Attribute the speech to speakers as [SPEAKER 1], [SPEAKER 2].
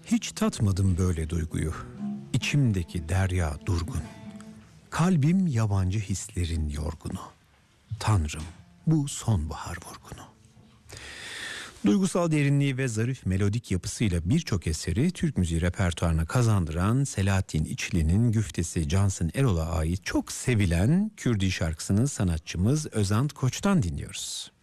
[SPEAKER 1] Hiç tatmadım böyle duyguyu. İçimdeki derya durgun. Kalbim yabancı hislerin yorgunu. Tanrım, bu sonbahar vurgunu. Duygusal derinliği ve zarif melodik yapısıyla birçok eseri Türk müziği repertuarına kazandıran Selahattin İçli'nin güftesi Cansın Erol'a ait çok sevilen Kürdi şarkısını sanatçımız Özant Koç'tan dinliyoruz.